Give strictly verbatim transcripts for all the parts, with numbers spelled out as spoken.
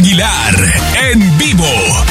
Aguilar en vivo.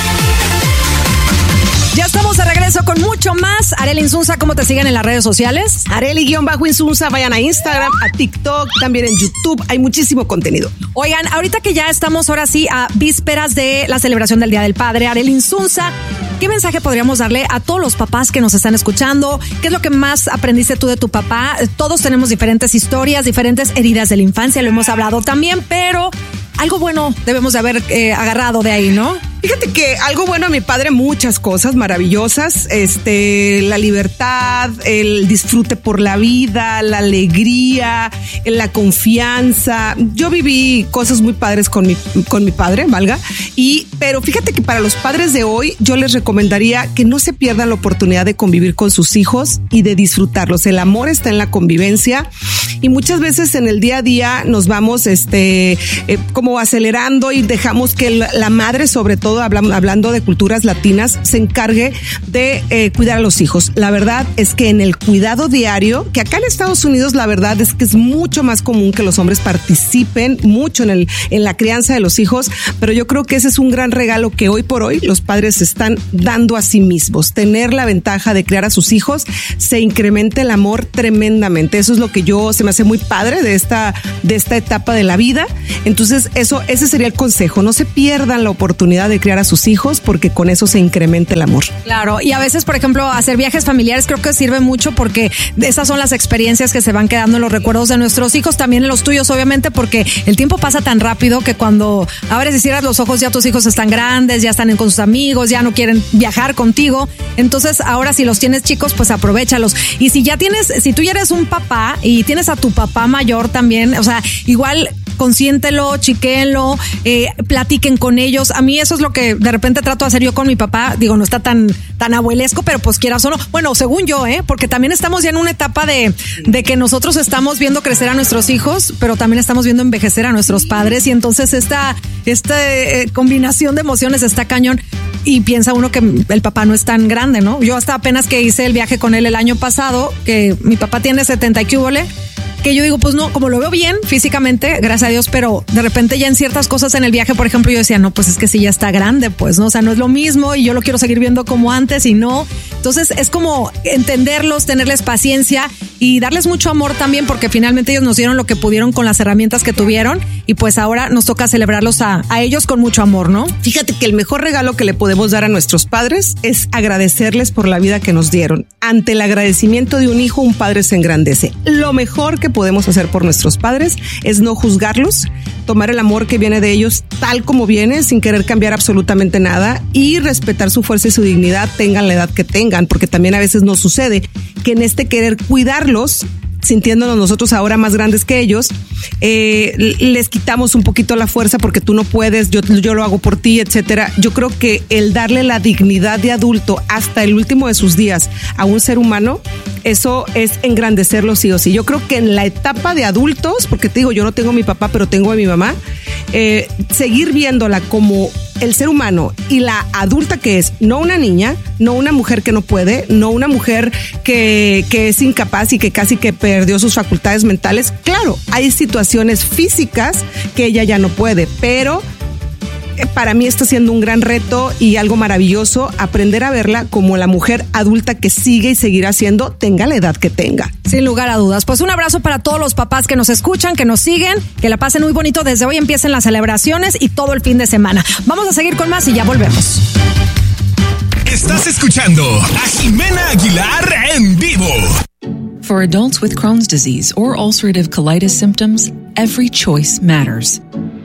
Ya estamos de regreso con mucho más. Arely Insunza, ¿cómo te siguen en las redes sociales? Arely-Insunza, vayan a Instagram, a TikTok, también en YouTube. Hay muchísimo contenido. Oigan, ahorita que ya estamos ahora sí a vísperas de la celebración del Día del Padre, Arely Insunza, ¿qué mensaje podríamos darle a todos los papás que nos están escuchando? ¿Qué es lo que más aprendiste tú de tu papá? Todos tenemos diferentes historias, diferentes heridas de la infancia, lo hemos hablado también, pero algo bueno debemos de haber eh, agarrado de ahí, ¿no? Fíjate que algo bueno a mi padre, muchas cosas maravillosas, este, la libertad, el disfrute por la vida, la alegría, la confianza. Yo viví cosas muy padres con mi, con mi padre, valga, y, pero fíjate que para los padres de hoy, yo les recomendaría que no se pierdan la oportunidad de convivir con sus hijos y de disfrutarlos. El amor está en la convivencia y muchas veces en el día a día nos vamos, este, eh, como acelerando y dejamos que la, la madre, sobre todo, hablando de culturas latinas, se encargue de eh, cuidar a los hijos. La verdad es que en el cuidado diario, que acá en Estados Unidos la verdad es que es mucho más común que los hombres participen mucho en, el, en la crianza de los hijos, pero yo creo que ese es un gran regalo que hoy por hoy los padres están dando a sí mismos. Tener la ventaja de criar a sus hijos, se incrementa el amor tremendamente. Eso es lo que yo, se me hace muy padre de esta, de esta etapa de la vida. Entonces, eso, ese sería el consejo. No se pierdan la oportunidad de criar a sus hijos porque con eso se incrementa el amor. Claro, y a veces, por ejemplo, hacer viajes familiares creo que sirve mucho porque esas son las experiencias que se van quedando en los recuerdos de nuestros hijos, también en los tuyos, obviamente, porque el tiempo pasa tan rápido que cuando abres y cierras los ojos ya tus hijos están grandes, ya están con sus amigos, ya no quieren viajar contigo. Entonces, ahora si los tienes chicos, pues aprovéchalos. Y si ya tienes, si tú ya eres un papá y tienes a tu papá mayor también, o sea, igual consiéntelo, chiquéenlo, eh, platiquen con ellos. A mí eso es lo que de repente trato de hacer yo con mi papá. Digo, no está tan, tan abuelesco, pero pues quieras o no. Bueno, según yo, ¿eh? Porque también estamos ya en una etapa de, de que nosotros estamos viendo crecer a nuestros hijos, pero también estamos viendo envejecer a nuestros padres. Y entonces esta, esta eh, combinación de emociones está cañón. Y piensa uno que el papá no es tan grande, ¿no? Yo hasta apenas que hice el viaje con él el año pasado, que mi papá tiene setenta y que hubole, que yo digo, pues no, como lo veo bien físicamente, gracias a Dios, pero de repente ya en ciertas cosas en el viaje, por ejemplo, yo decía, no, pues es que sí ya está grande, pues, ¿no? O sea, no es lo mismo y yo lo quiero seguir viendo como antes y no. Entonces es como entenderlos, tenerles paciencia y darles mucho amor también, porque finalmente ellos nos dieron lo que pudieron con las herramientas que tuvieron y pues ahora nos toca celebrarlos a, a ellos con mucho amor, ¿no? Fíjate que el mejor regalo que le podemos dar a nuestros padres es agradecerles por la vida que nos dieron. Ante el agradecimiento de un hijo, un padre se engrandece. Lo mejor que podemos hacer por nuestros padres es no juzgarlos, tomar el amor que viene de ellos tal como viene, sin querer cambiar absolutamente nada y respetar su fuerza y su dignidad, tengan la edad que tengan, porque también a veces nos sucede que en este querer cuidarlos, sintiéndonos nosotros ahora más grandes que ellos, eh, les quitamos un poquito la fuerza porque tú no puedes, yo, yo lo hago por ti, etcétera. Yo creo que el darle la dignidad de adulto hasta el último de sus días a un ser humano, eso es engrandecerlo sí o sí. Yo creo que en la etapa de adultos, porque te digo, yo no tengo a mi papá, pero tengo a mi mamá, eh, seguir viéndola como el ser humano y la adulta que es, no una niña, no una mujer que no puede, no una mujer que, que es incapaz y que casi que perdió sus facultades mentales. Claro, hay situaciones físicas que ella ya no puede, pero para mí está siendo un gran reto y algo maravilloso aprender a verla como la mujer adulta que sigue y seguirá siendo, tenga la edad que tenga. Sin lugar a dudas. Pues un abrazo para todos los papás que nos escuchan, que nos siguen, que la pasen muy bonito. Desde hoy empiecen las celebraciones y todo el fin de semana. Vamos a seguir con más y ya volvemos. Estás escuchando a Jimena Aguilar en vivo. For adults with Crohn's disease or ulcerative colitis symptoms, every choice matters.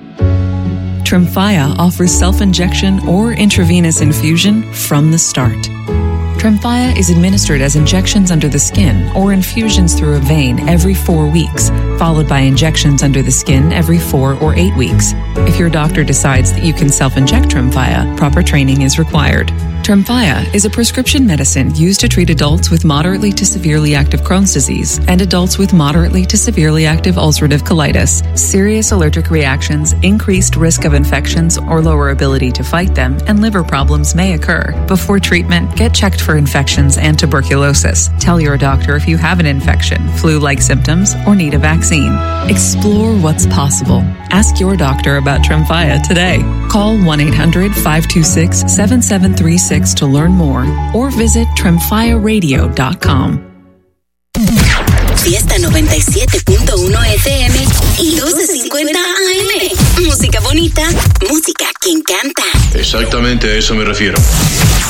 Tremfya offers self-injection or intravenous infusion from the start. Tremfya is administered as injections under the skin or infusions through a vein every four weeks, followed by injections under the skin every four or eight weeks. If your doctor decides that you can self-inject Tremfya, proper training is required. Tremfya is a prescription medicine used to treat adults with moderately to severely active Crohn's disease and adults with moderately to severely active ulcerative colitis. Serious allergic reactions, increased risk of infections or lower ability to fight them, and liver problems may occur. Before treatment, get checked for infections and tuberculosis. Tell your doctor if you have an infection, flu-like symptoms, or need a vaccine. Explore what's possible. Ask your doctor about Tremfya today. Call one eight hundred five two six seven seven three six to learn more or visit tremfya radio dot com. Fiesta noventa y siete punto uno F M y doce cincuenta A M. Música bonita, música que encanta. Exactamente a eso me refiero.